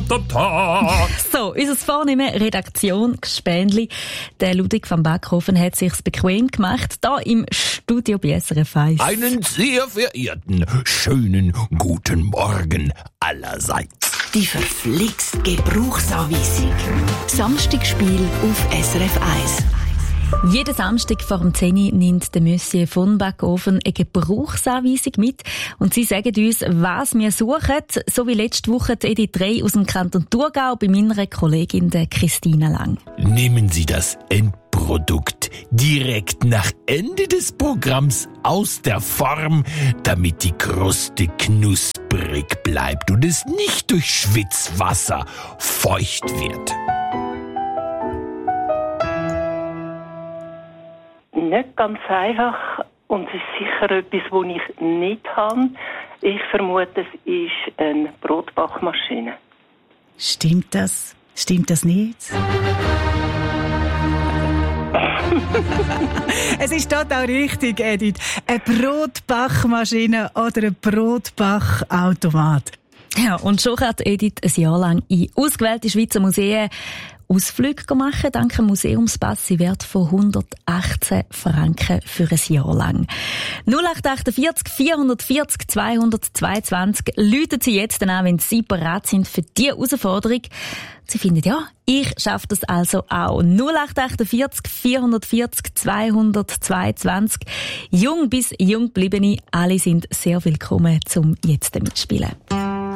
So, unser vornehme Redaktion Gspendli, der Ludwig van Backhofen, hat sich's bequem gemacht, da im Studio bei SRF 1. Einen sehr verehrten, schönen guten Morgen allerseits. Die verflixt Gebrauchsanweisung. Samstagspiel auf SRF 1. Jeden Samstag vor dem 10 Uhr nimmt der Monsieur von Backhofen eine Gebrauchsanweisung mit und sie sagen uns, was wir suchen, so wie letzte Woche die Edith 3 aus dem Kanton Thurgau bei meiner Kollegin der Christina Lang. Nehmen Sie das Endprodukt direkt nach Ende des Programms aus der Form, damit die Kruste knusprig bleibt und es nicht durch Schwitzwasser feucht wird. Nicht ganz einfach und es ist sicher etwas, das ich nicht habe. Ich vermute, es ist eine Brotbachmaschine. Stimmt das? Stimmt das nicht? Es ist total richtig, Edith. Eine Brotbachmaschine oder ein Brotbachautomat. Ja, und schon kann Edith ein Jahr lang in ausgewählte Schweizer Museen Ausflüge machen, dank dem Museumspass im Wert von 118 Franken für ein Jahr lang. 0848 440 222 läuten Sie jetzt an, wenn Sie bereit sind für diese Herausforderung. Sie finden, ja, ich schaffe das also auch. 0848 440 222. Jung bis jung gebliebene, alle sind sehr willkommen zum jetzt mitspielen.